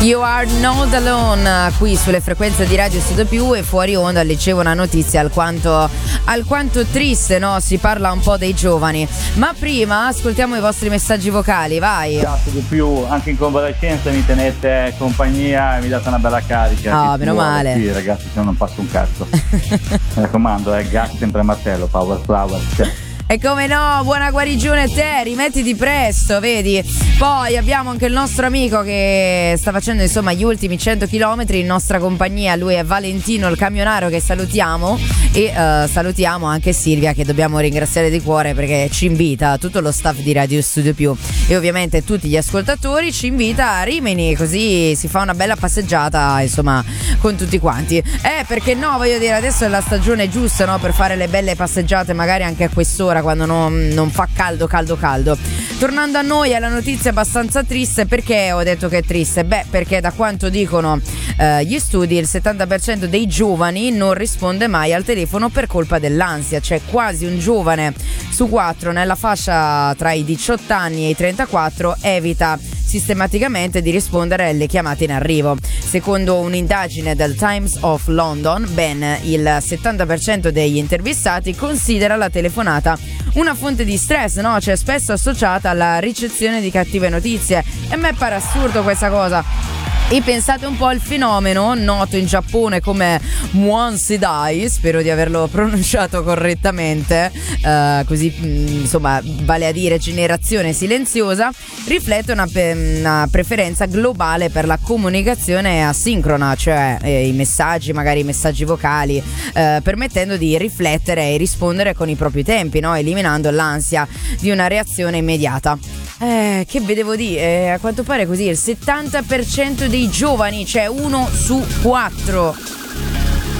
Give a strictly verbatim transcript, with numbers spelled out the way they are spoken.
You are not alone, qui sulle frequenze di Radio Studio Più, e fuori onda leggevo una notizia alquanto, alquanto triste, no? Si parla un po' dei giovani, ma prima ascoltiamo i vostri messaggi vocali, vai. Ciao Studio Più, anche in convalescenza mi tenete compagnia e mi date una bella carica. Oh, meno male. Sì ragazzi, se no non passo un cazzo. Mi raccomando, eh, gas sempre a martello, power flower. Cioè. E come no, buona guarigione a te, rimettiti presto, vedi. Poi abbiamo anche il nostro amico che sta facendo insomma gli ultimi cento chilometri in nostra compagnia, lui è Valentino il camionaro, che salutiamo, e uh, salutiamo anche Silvia, che dobbiamo ringraziare di cuore perché ci invita, tutto lo staff di Radio Studio Più e ovviamente tutti gli ascoltatori, ci invita a Rimini, così si fa una bella passeggiata insomma con tutti quanti. Eh, perché no, voglio dire, adesso è la stagione giusta, no, per fare le belle passeggiate magari anche a quest'ora, quando non, non fa caldo caldo caldo. Tornando a noi, alla notizia abbastanza triste. Perché ho detto che è triste? Beh, perché da quanto dicono eh, gli studi, il settanta per cento dei giovani non risponde mai al telefono per colpa dell'ansia, cioè quasi un giovane su quattro nella fascia tra i diciotto anni e i trentaquattro evita sistematicamente di rispondere alle chiamate in arrivo. Secondo un'indagine del Times of London, ben il settanta per cento degli intervistati considera la telefonata una fonte di stress, no? Cioè spesso associata alla ricezione di cattive notizie, e a me pare assurdo questa cosa. E pensate un po' al fenomeno noto in Giappone come Muansidai, spero di averlo pronunciato correttamente, eh, così insomma vale a dire generazione silenziosa, riflette una, pe- una preferenza globale per la comunicazione asincrona, cioè eh, i messaggi, magari i messaggi vocali, eh, permettendo di riflettere e rispondere con i propri tempi, no? Eliminando l'ansia di una reazione immediata. Eh, che vedevo dire, eh, a quanto pare così il settanta per cento dei giovani, cioè uno su quattro,